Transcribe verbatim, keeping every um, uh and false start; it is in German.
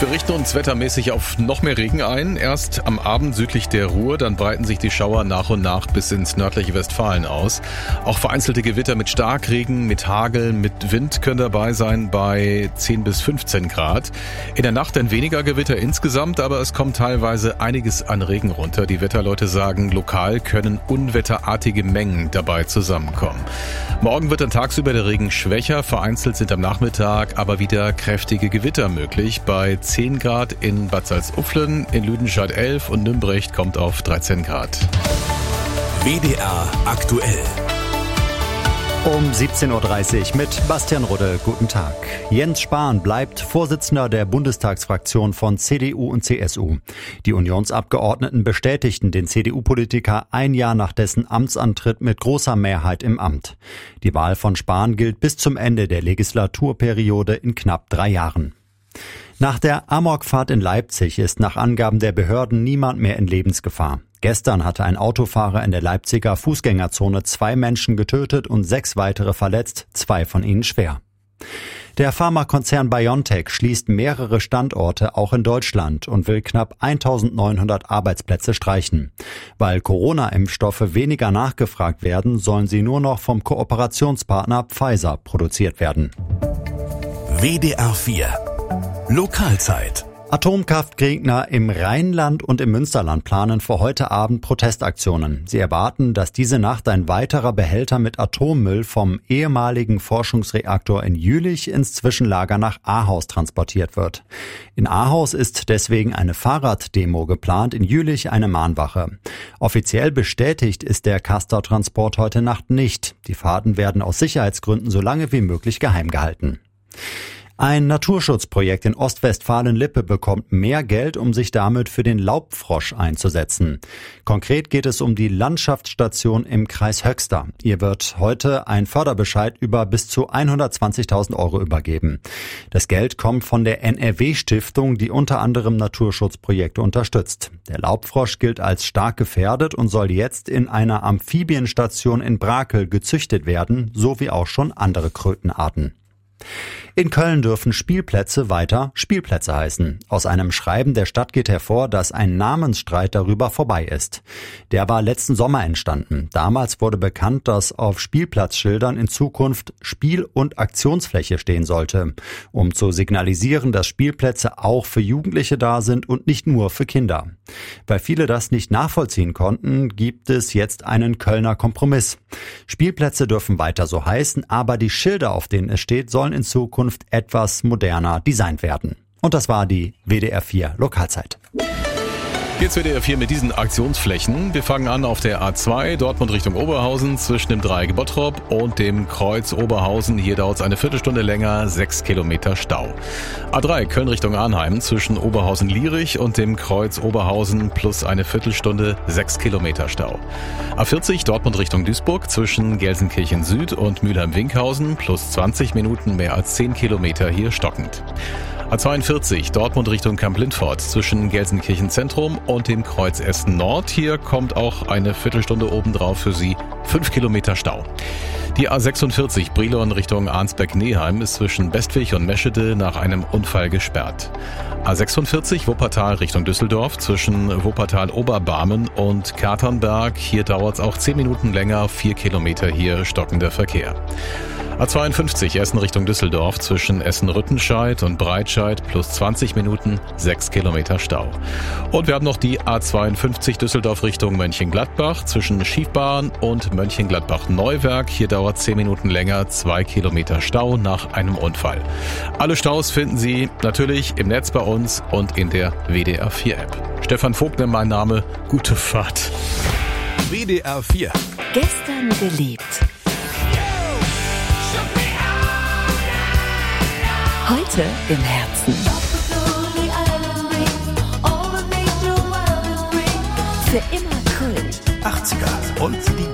Wir richten uns wettermäßig auf noch mehr Regen ein. Erst am Abend südlich der Ruhr, dann breiten sich die Schauer nach und nach bis ins nördliche Westfalen aus. Auch vereinzelte Gewitter mit Starkregen, mit Hagel, mit Wind können dabei sein bei zehn bis fünfzehn Grad. In der Nacht dann weniger Gewitter insgesamt, aber es kommt teilweise einiges an Regen runter. Die Wetterleute sagen, lokal können unwetterartige Mengen dabei zusammenkommen. Morgen wird dann tagsüber der Regen schwächer. Vereinzelt sind am Nachmittag aber wieder kräftige Gewitter möglich. Bei zehn Grad in Bad Salzuflen, in Lüdenscheid elf und Nümbrecht kommt auf dreizehn Grad. W D R aktuell. Um siebzehn Uhr dreißig mit Bastian Rudde. Guten Tag. Jens Spahn bleibt Vorsitzender der Bundestagsfraktion von C D U und C S U. Die Unionsabgeordneten bestätigten den C D U-Politiker ein Jahr nach dessen Amtsantritt mit großer Mehrheit im Amt. Die Wahl von Spahn gilt bis zum Ende der Legislaturperiode in knapp drei Jahren. Nach der Amokfahrt in Leipzig ist nach Angaben der Behörden niemand mehr in Lebensgefahr. Gestern hatte ein Autofahrer in der Leipziger Fußgängerzone zwei Menschen getötet und sechs weitere verletzt, zwei von ihnen schwer. Der Pharmakonzern BioNTech schließt mehrere Standorte auch in Deutschland und will knapp eintausendneunhundert Arbeitsplätze streichen. Weil Corona-Impfstoffe weniger nachgefragt werden, sollen sie nur noch vom Kooperationspartner Pfizer produziert werden. W D R vier Lokalzeit. Atomkraftgegner im Rheinland und im Münsterland planen für heute Abend Protestaktionen. Sie erwarten, dass diese Nacht ein weiterer Behälter mit Atommüll vom ehemaligen Forschungsreaktor in Jülich ins Zwischenlager nach Ahaus transportiert wird. In Ahaus ist deswegen eine Fahrraddemo geplant, in Jülich eine Mahnwache. Offiziell bestätigt ist der Castor-Transport heute Nacht nicht. Die Fahrten werden aus Sicherheitsgründen so lange wie möglich geheim gehalten. Ein Naturschutzprojekt in Ostwestfalen-Lippe bekommt mehr Geld, um sich damit für den Laubfrosch einzusetzen. Konkret geht es um die Landschaftsstation im Kreis Höxter. Ihr wird heute ein Förderbescheid über bis zu hundertzwanzigtausend Euro übergeben. Das Geld kommt von der N R W-Stiftung, die unter anderem Naturschutzprojekte unterstützt. Der Laubfrosch gilt als stark gefährdet und soll jetzt in einer Amphibienstation in Brakel gezüchtet werden, so wie auch schon andere Krötenarten. In Köln dürfen Spielplätze weiter Spielplätze heißen. Aus einem Schreiben der Stadt geht hervor, dass ein Namensstreit darüber vorbei ist. Der war letzten Sommer entstanden. Damals wurde bekannt, dass auf Spielplatzschildern in Zukunft Spiel- und Aktionsfläche stehen sollte, um zu signalisieren, dass Spielplätze auch für Jugendliche da sind und nicht nur für Kinder. Weil viele das nicht nachvollziehen konnten, gibt es jetzt einen Kölner Kompromiss. Spielplätze dürfen weiter so heißen, aber die Schilder, auf denen es steht, sollen in Zukunft etwas moderner designt werden. Und das war die W D R vier Lokalzeit. Jetzt W D R vier mit diesen Aktionsflächen. Wir fangen an auf der A zwei, Dortmund Richtung Oberhausen, zwischen dem Dreieck Bottrop und dem Kreuz Oberhausen. Hier dauert es eine Viertelstunde länger, sechs Kilometer Stau. A drei, Köln Richtung Arnheim, zwischen Oberhausen-Lierich und dem Kreuz Oberhausen, plus eine Viertelstunde, sechs Kilometer Stau. A vierzig, Dortmund Richtung Duisburg, zwischen Gelsenkirchen Süd und Mülheim-Winkhausen, plus zwanzig Minuten, mehr als zehn Kilometer, hier stockend. A zweiundvierzig, Dortmund Richtung Kamp-Lindfort, zwischen Gelsenkirchen Zentrum und dem Kreuz Essen Nord. Hier kommt auch eine Viertelstunde obendrauf für Sie, fünf Kilometer Stau. Die A sechsundvierzig, Brilon Richtung Arnsberg-Neheim, ist zwischen Bestwig und Meschede nach einem Unfall gesperrt. A sechsundvierzig, Wuppertal Richtung Düsseldorf, zwischen Wuppertal-Oberbarmen und Katernberg. Hier dauert es auch zehn Minuten länger, vier Kilometer hier stockender Verkehr. A zweiundfünfzig, Essen Richtung Düsseldorf, zwischen Essen-Rüttenscheid und Breitscheid, plus zwanzig Minuten, sechs Kilometer Stau. Und wir haben noch die A zweiundfünfzig, Düsseldorf Richtung Mönchengladbach, zwischen Schiefbahn und Mönchengladbach-Neuwerk. Hier dauert zehn Minuten länger, zwei Kilometer Stau nach einem Unfall. Alle Staus finden Sie natürlich im Netz bei uns und in der W D R vier App. Stefan Vogtner, mein Name, gute Fahrt. W D R vier. Gestern gelebt. Heute im Herzen. Für immer Kult. achtziger und die